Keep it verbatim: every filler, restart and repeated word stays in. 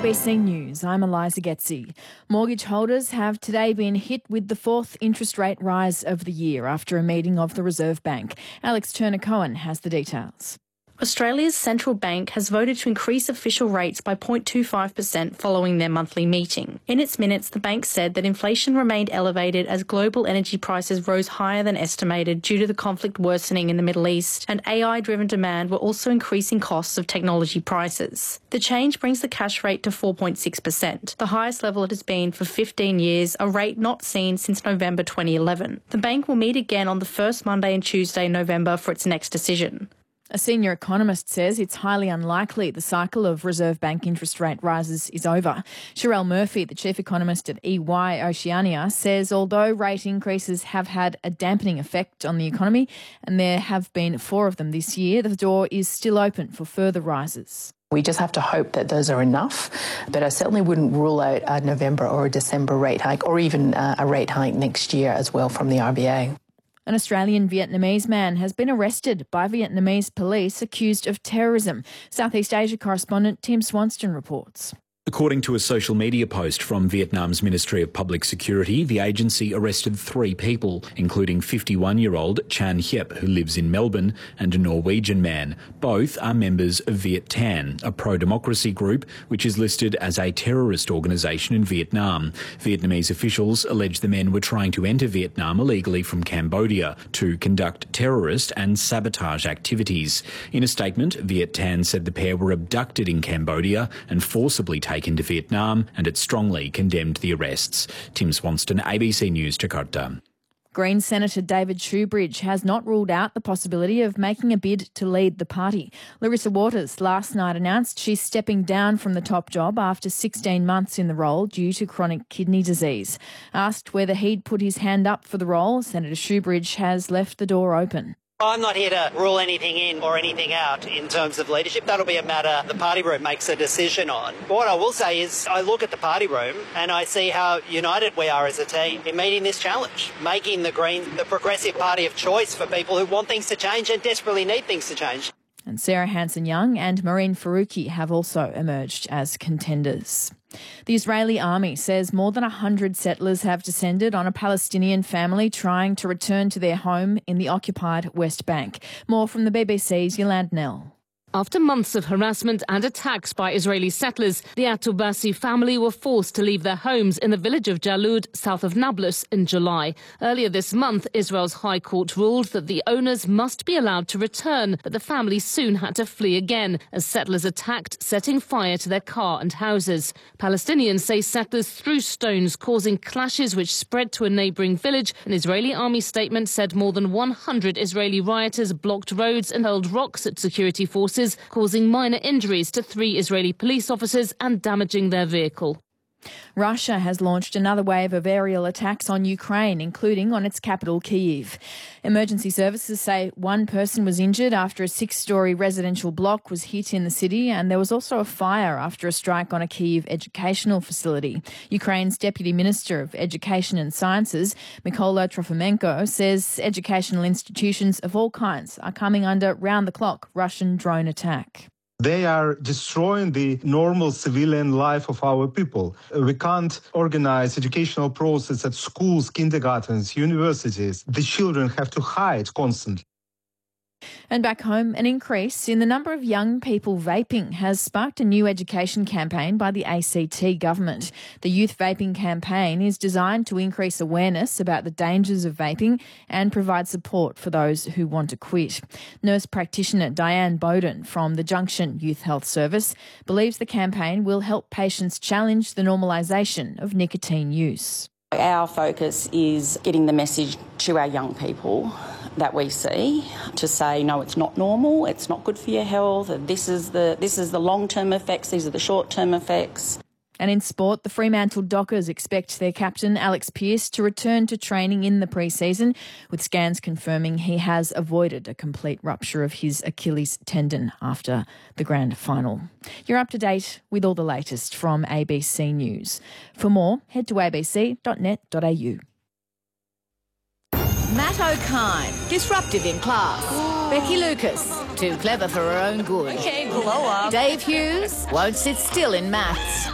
B C News, I'm Eliza Getzi. Mortgage holders have today been hit with the fourth interest rate rise of the year after a meeting of the Reserve Bank. Alex Turner-Cohen has the details. Australia's central bank has voted to increase official rates by zero point two five percent following their monthly meeting. In its minutes, the bank said that inflation remained elevated as global energy prices rose higher than estimated due to the conflict worsening in the Middle East, and A I-driven demand were also increasing costs of technology prices. The change brings the cash rate to four point six percent, the highest level it has been for fifteen years, a rate not seen since November twenty eleven. The bank will meet again on the first Monday and Tuesday in November for its next decision. A senior economist says it's highly unlikely the cycle of Reserve Bank interest rate rises is over. Sherelle Murphy, the chief economist at E Y Oceania, says although rate increases have had a dampening effect on the economy, and there have been four of them this year, the door is still open for further rises. We just have to hope that those are enough, but I certainly wouldn't rule out a November or a December rate hike, or even a rate hike next year as well from the R B A. An Australian Vietnamese man has been arrested by Vietnamese police accused of terrorism. Southeast Asia correspondent Tim Swanston reports. According to a social media post from Vietnam's Ministry of Public Security, the agency arrested three people, including fifty-one-year-old Chan Hiep, who lives in Melbourne, and a Norwegian man. Both are members of Viet Thanh, a pro-democracy group which is listed as a terrorist organisation in Vietnam. Vietnamese officials allege the men were trying to enter Vietnam illegally from Cambodia to conduct terrorist and sabotage activities. In a statement, Viet Thanh said the pair were abducted in Cambodia and forcibly taken taken to Vietnam, and it strongly condemned the arrests. Tim Swanston, A B C News, Jakarta. Greens Senator David Shoebridge has not ruled out the possibility of making a bid to lead the party. Larissa Waters last night announced she's stepping down from the top job after sixteen months in the role due to chronic kidney disease. Asked whether he'd put his hand up for the role, Senator Shoebridge has left the door open. I'm not here to rule anything in or anything out in terms of leadership. That'll be a matter the party room makes a decision on. But what I will say is I look at the party room and I see how united we are as a team in meeting this challenge, making the Greens the progressive party of choice for people who want things to change and desperately need things to change. And Sarah Hanson-Young and Marine Faruqi have also emerged as contenders. The Israeli army says more than one hundred settlers have descended on a Palestinian family trying to return to their home in the occupied West Bank. More from the B B C's Yolande Nell. After months of harassment and attacks by Israeli settlers, the Atubasi family were forced to leave their homes in the village of Jalud, south of Nablus, in July. Earlier this month, Israel's High Court ruled that the owners must be allowed to return, but the family soon had to flee again as settlers attacked, setting fire to their car and houses. Palestinians say settlers threw stones, causing clashes which spread to a neighbouring village. An Israeli army statement said more than one hundred Israeli rioters blocked roads and hurled rocks at security forces, causing minor injuries to three Israeli police officers and damaging their vehicle. Russia has launched another wave of aerial attacks on Ukraine, including on its capital, Kyiv. Emergency services say one person was injured after a six-storey residential block was hit in the city, and there was also a fire after a strike on a Kyiv educational facility. Ukraine's Deputy Minister of Education and Sciences, Mykola Trofimenko, says educational institutions of all kinds are coming under round-the-clock Russian drone attack. They are destroying the normal civilian life of our people. We can't organize educational process at schools, kindergartens, universities. The children have to hide constantly. And back home, an increase in the number of young people vaping has sparked a new education campaign by the A C T government. The Youth Vaping Campaign is designed to increase awareness about the dangers of vaping and provide support for those who want to quit. Nurse practitioner Diane Bowden from the Junction Youth Health Service believes the campaign will help patients challenge the normalisation of nicotine use. Our focus is getting the message to our young people that we see to say, no, it's not normal, it's not good for your health, this is the, this is the long-term effects, these are the short-term effects. And in sport, the Fremantle Dockers expect their captain, Alex Pearce, to return to training in the pre-season, with scans confirming he has avoided a complete rupture of his Achilles tendon after the grand final. You're up to date with all the latest from A B C News. For more, head to a b c dot net dot a u. Matt O'Kine, disruptive in class. Ooh. Becky Lucas, too clever for her own good. Okay, blow up. Dave Hughes, won't sit still in maths.